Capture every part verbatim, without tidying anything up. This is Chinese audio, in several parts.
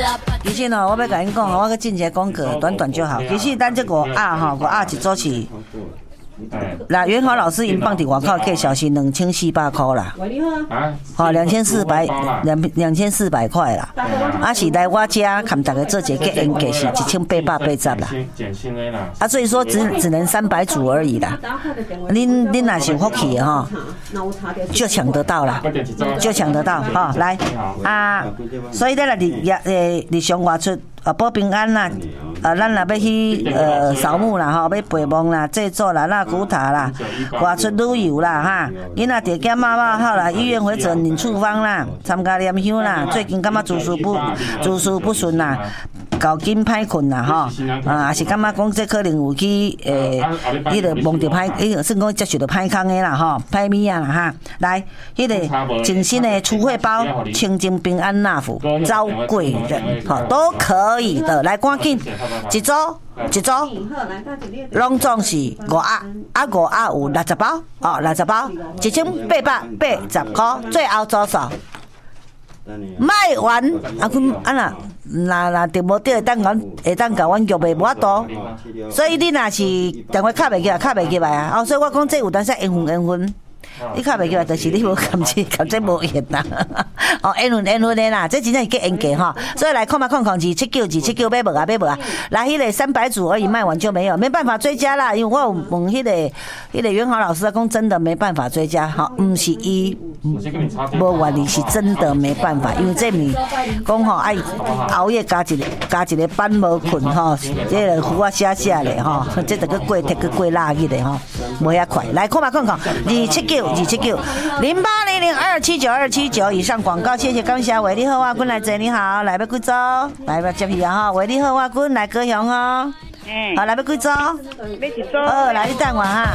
其实呢，我要甲恁讲，我去进一个广告，短短就好。其实咱这五鸭吼，五鸭一组是。那元豪老师因放伫外口计小是两千四百块啦，好两千四百两两千四百块啦，啊是来我家看大家做一个演价是一千八百八十啦，啊所以说只只能三百组而已啦，恁恁若是有福气的吼，就抢得到啦，就抢得到哈、哦、来啊，所以咧来日诶日上外出。啊，保平安啦！啊，咱若要去呃扫墓啦，吼，要陪墓啦、祭祖啦、纳古塔啦、外出旅游啦，哈，囡仔得检妈妈好啦，医院回诊领处方啦，参加念香啦，最近感觉诸事不诸事不顺啦，搞紧歹困啦，吼，啊，也是感觉讲这可能有去诶，迄个梦着歹，迄个算讲接受着歹康的啦，吼，歹物啊啦，哈，来，迄个精神的储汇包，清净平安纳福，招贵人，吼，都可。可以的，来赶紧一组一组，拢总是五鸭，啊五鸭有六十包，哦六十包，一千八百八十块，最后组数，卖完啊，佢啊啦，那那订无到，当阮会当甲阮约袂无法度，所以你若是电话卡袂起来，卡袂起来啊，哦，所以我讲这有当时缘分缘分。你卡袂起来，就是你无感情，感情无缘啦。哦，缘分缘分的啦，这真正是叫缘价哈。所以来看嘛，看看二七九二七九买无啊，买无啊。来，迄、那个三百组而已，卖完就没有，没办法追加啦。因为我有问迄、那个迄、那个元豪老师讲，真的没办法追加，哈，唔是伊无愿意，是真的没办法，因为这咪讲吼爱熬夜加一个加一个班无困吼，这个胡啊写写咧吼，这个过铁个过垃圾的吼，无遐快。来看嘛，看看二七九。二七九零八零零二七九二七九以上广告，谢谢感谢伟力好哇君来这你好，来要几组？来要接去啊哈，伟力好哇君来高雄哦，嗯，好来要几组？要一组。哦，来你等我哈。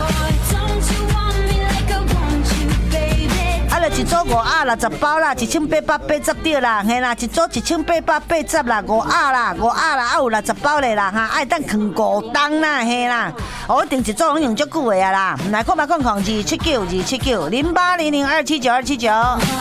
啊，就一组五鸭六十包啦，一千八百八十对啦，嘿啦，一组一千八百八十啦，五鸭啦，五鸭啦，啊有六十包嘞啦哈，爱当放五档啦，嘿啦，我定一组拢用足久的啊啦，来看嘛看看二七九二七九零八零零二七九二七九。